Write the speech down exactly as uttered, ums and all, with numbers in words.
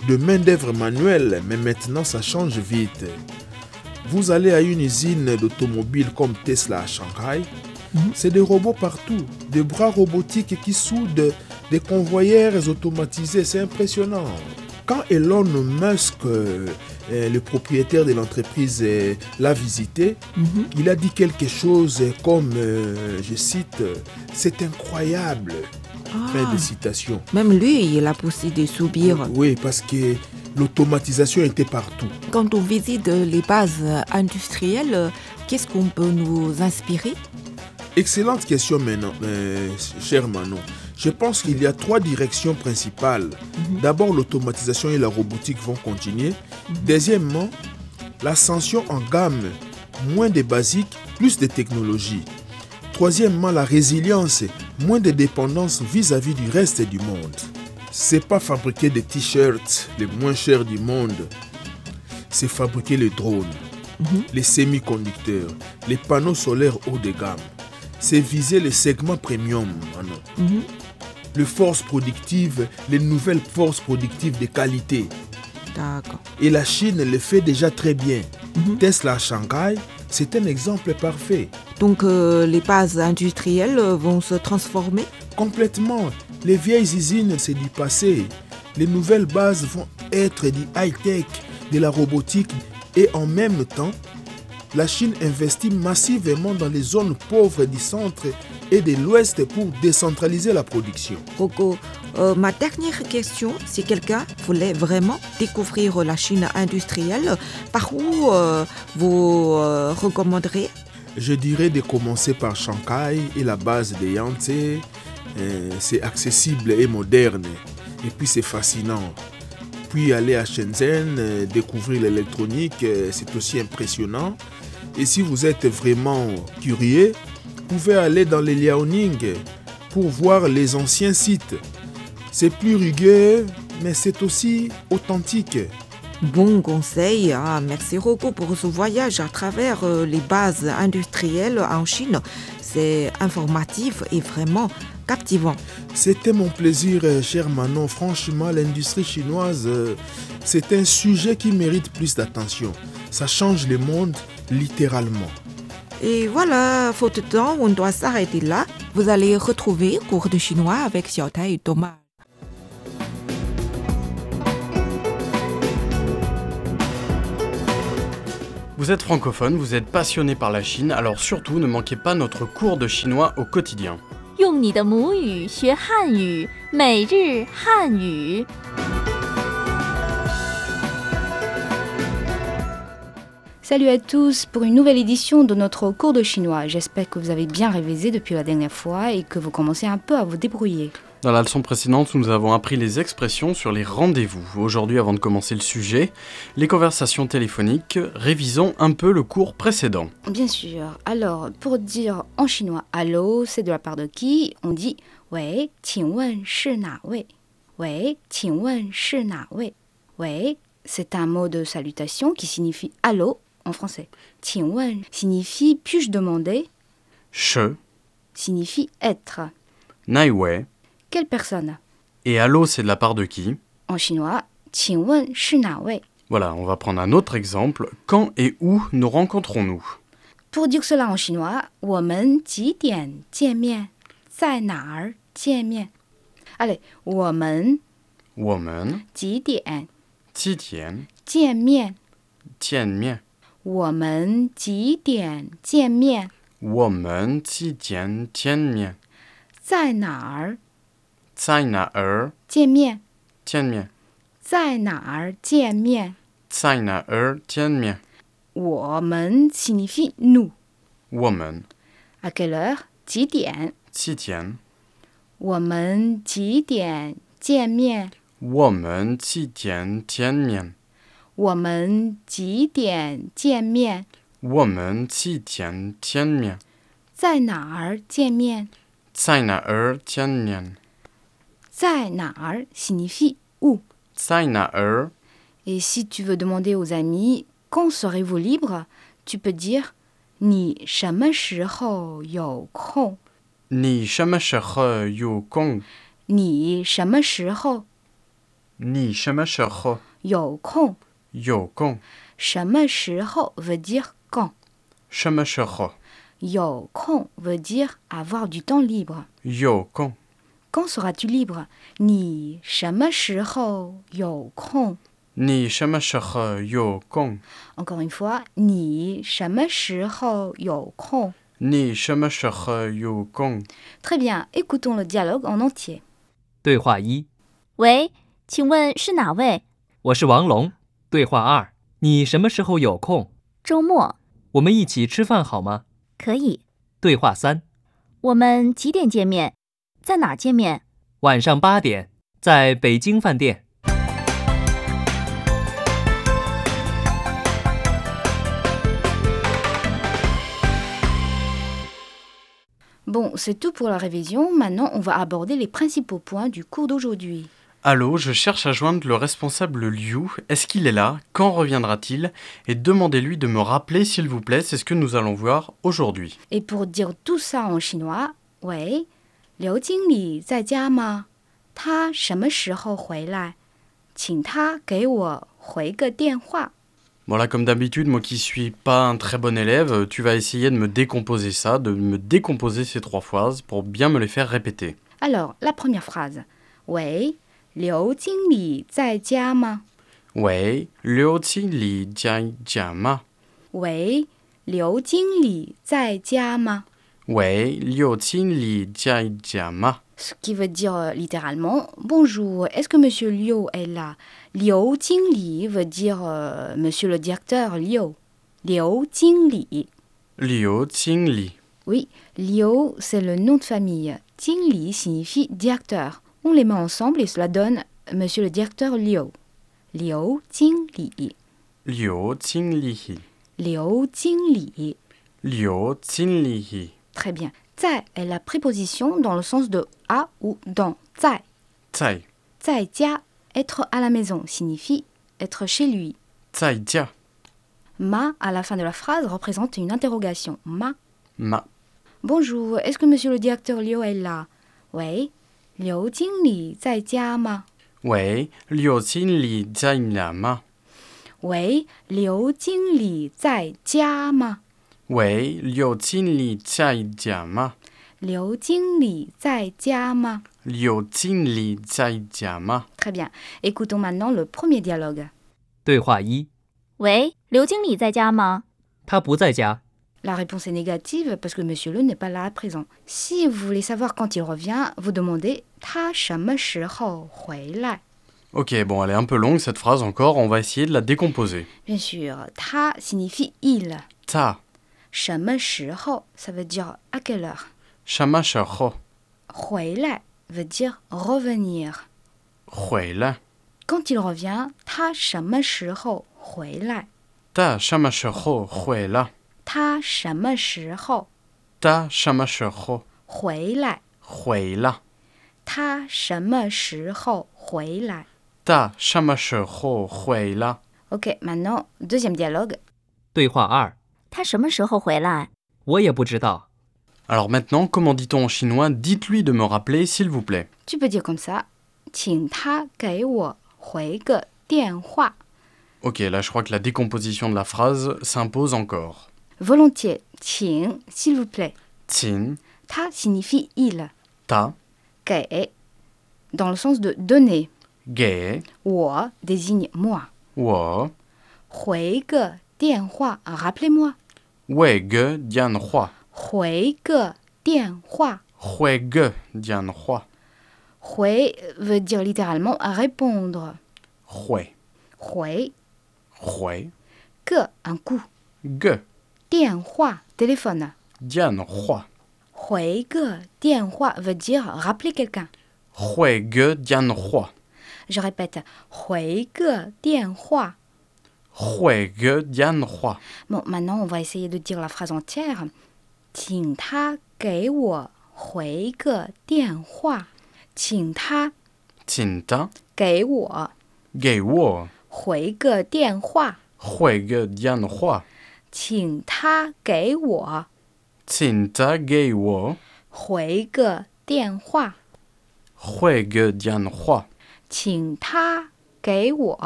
de main-d'œuvre manuelle, mais maintenant ça change vite. Vous allez à une usine d'automobile comme Tesla à Shanghai, mmh. c'est des robots partout, des bras robotiques qui soudent des convoyeurs automatisés, c'est impressionnant. Quand Elon Musk, euh, le propriétaire de l'entreprise, euh, l'a visité, mmh. il a dit quelque chose comme, euh, je cite, « c'est incroyable ». Ah, fin de citation. Même lui, il a poussé des soupirs. Oui, parce que l'automatisation était partout. Quand on visite les bases industrielles, qu'est-ce qu'on peut nous inspirer? Excellente question maintenant, euh, cher Manon. Je pense qu'il y a trois directions principales. Mm-hmm. D'abord, l'automatisation et la robotique vont continuer. Mm-hmm. Deuxièmement, l'ascension en gamme, moins de basiques, plus de technologies. Troisièmement, la résilience, moins de dépendance vis-à-vis du reste du monde. C'est pas fabriquer des t-shirts les moins chers du monde. C'est fabriquer les drones, mm-hmm. les semi-conducteurs, les panneaux solaires haut de gamme. C'est viser les segments premium, mm-hmm. les forces productives, les nouvelles forces productives de qualité. D'accord. Et la Chine le fait déjà très bien. Mm-hmm. Tesla à Shanghai, c'est un exemple parfait. Donc euh, les bases industrielles vont se transformer? Complètement. Les vieilles usines, c'est du passé. Les nouvelles bases vont être du high-tech, de la robotique. Et en même temps, la Chine investit massivement dans les zones pauvres du centre et de l'ouest pour décentraliser la production. Coco, euh, ma dernière question, si quelqu'un voulait vraiment découvrir la Chine industrielle, par où euh, vous euh, recommanderiez? Je dirais de commencer par Shanghai et la base de Yangtze. Euh, c'est accessible et moderne. Et puis c'est fascinant. Puis aller à Shenzhen, euh, découvrir l'électronique, euh, c'est aussi impressionnant. Et si vous êtes vraiment curieux, vous pouvez aller dans les Liaoning pour voir les anciens sites. C'est plus rugueux, mais c'est aussi authentique. Bon conseil, ah, merci Rocco pour ce voyage à travers euh, les bases industrielles en Chine. C'est informatif et vraiment captivant. C'était mon plaisir, cher Manon. Franchement, l'industrie chinoise, euh, c'est un sujet qui mérite plus d'attention. Ça change le monde littéralement. Et voilà, faute de temps, on doit s'arrêter là. Vous allez retrouver cours de chinois avec Xiaotai et Thomas. Vous êtes francophone, vous êtes passionné par la Chine, alors surtout ne manquez pas notre cours de chinois au quotidien. 用你的母语学汉语，每日汉语。 Salut à tous pour une nouvelle édition de notre cours de chinois. J'espère que vous avez bien révisé depuis la dernière fois et que vous commencez un peu à vous débrouiller. Dans la leçon précédente, nous avons appris les expressions sur les rendez-vous. Aujourd'hui, avant de commencer le sujet, les conversations téléphoniques, révisons un peu le cours précédent. Bien sûr. Alors, pour dire en chinois « allô », c'est de la part de qui? On dit «喂，请问是哪位？喂，请问是哪位？喂，c'est un mot de salutation qui signifie « allô » en français. «请问» signifie « puis-je demander » « che » signifie « être » « nai wei » Quelle personne? Et allô, c'est de la part de qui? En chinois, 请问是哪位? Voilà, on va prendre un autre exemple. Quand et où nous rencontrons-nous? Pour dire cela en chinois, 我们几点见面？在哪儿见面？ Allez, 我们我们几点几点见面？ 见面？ 我们几点见面？ 我们几点见面？ 在哪儿？ 在哪儿见面？ 见面？ 在哪儿见面？ 在哪儿见面？ 我们 signifie nous. 我们 À quelle heure? 几点？ 几点？ 我们几点见面？ 我们几点见面？ 我们几点见面？ 我们几点见面？ 在哪儿见面？ 在哪儿见面？ 在哪儿 signifie où. 在哪儿 Et si tu veux demander aux amis quand serez-vous libre, tu peux dire 你什么时候有空？ 你什么时候有空？ 你什么时候？ 你什么时候有空有空什么时候 veut dire quand. 什么时候有空 veut dire avoir du temps libre. 有空 Quand seras-tu libre? 你什么时候有空你什么时候有空 Encore une fois, 你什么时候有空你什么时候有空 Très bien, écoutons le dialogue en entier. 对话一， 喂，请问是哪位？ 我是王龙。对话二，你什么时候有空？ 周末我们一起吃饭好吗？ 可以。 对话三， 我们几点见面？在哪儿见面？ 晚上八点，在北京饭店。 Bon, c'est tout pour la révision. Maintenant, on va aborder les principaux points du cours d'aujourd'hui. Allô, je cherche à joindre le responsable Liu. Est-ce qu'il est là? Quand reviendra-t-il? Et demandez-lui de me rappeler s'il vous plaît, c'est ce que nous allons voir aujourd'hui. Et pour dire tout ça en chinois, oui, Liu Jingli 在家吗？他什么时候回来？请他给我回个电话。 Voilà, comme d'habitude, moi qui suis pas un très bon élève, tu vas essayer de me décomposer ça, de me décomposer ces trois phrases pour bien me les faire répéter. Alors, la première phrase. Oui, Liu Jingli 在家吗？ 喂，刘经理在家吗？ 喂，刘经理在家吗？ 喂，刘经理在家吗？ Ce qui veut dire euh, littéralement bonjour, est-ce que monsieur Liu est là? Liu Jingli veut dire euh, monsieur le directeur Liu. Liu Jingli. 刘经理， Oui, Liu c'est le nom de famille. Jingli signifie directeur. On les met ensemble et cela donne monsieur le directeur Liu. Liu Jingli. 刘经理， Liu Jingli. 刘经理， Très bien. 在 est la préposition dans le sens de à ou dans. 在在在家 être à la maison signifie être chez lui. 在家 Ma à la fin de la phrase représente une interrogation. Ma. 吗？ Bonjour, est-ce que monsieur le directeur Liu est là? Oui. Liu Jingli 在家吗？ 喂，刘经理在家吗？ 喂，刘经理在家吗？ 喂，刘经理在家吗？ 刘经理在家吗？ 刘经理在家吗？ Très bien. Écoutons maintenant le premier dialogue. 对话一， 喂，刘经理在家吗？ 他不在家。 La réponse est négative parce que monsieur Le n'est pas là à présent. Si vous voulez savoir quand il revient, vous demandez 他什么时候回来？ Ok, bon, elle est un peu longue cette phrase encore, on va essayer de la décomposer. Bien sûr, 他 signifie il. 他什么时候 ça veut dire à quelle heure. 什么时候回来 veut dire revenir. 回来？ Quand il revient, 他什么时候回来？ 他什么时候回来？ 他什么时候他什么时候回来？ 回来？ 他什么时候回来他什么时候回来？ Ok, maintenant, deuxième dialogue. 对话二， 他什么时候回来？ 我也不知道。 Alors maintenant, comment dit-on en chinois? Dites-lui de me rappeler, s'il vous plaît. Tu peux dire comme ça. 请他给我回个电话。 Ok, là je crois que la décomposition de la phrase s'impose encore. Volontiers. 请, s'il vous plaît. 请他 signifie il. 他给 dans le sens de donner. 给我 désigne moi. 我回个电话 rappelez-moi. 回个电话， 回个电话。 回个电话， 回 veut dire littéralement répondre. 回回回个 un coup. 个电话 téléphone. 电话， 回个电话 veut dire rappeler quelqu'un. 回个电话， Je répète. 回个电话。 回个电话。 Bon, maintenant, on va essayer de dire la phrase entière. 请他给我回个电话。请他请他给我给我回个电话。 回个电话， 请他给我请他给我回个电话。 回个电话， 请他给我